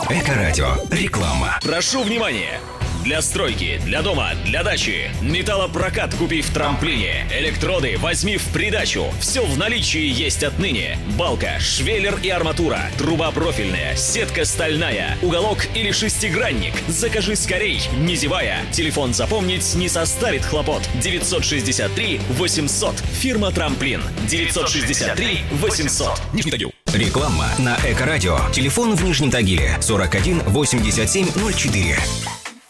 Эко-радио. Реклама. Прошу внимания! Для стройки, для дома, для дачи. Металлопрокат купи в трамплине. Электроды возьми в придачу. Все в наличии есть отныне. Балка, швеллер и арматура. Труба профильная, сетка стальная. Уголок или шестигранник. Закажи скорей, не зевая. Телефон запомнить не составит хлопот. 963 800. Фирма Трамплин. 963 800. Нижний Тагил. Реклама на Эко-радио. Телефон в Нижнем Тагиле 41 87 04.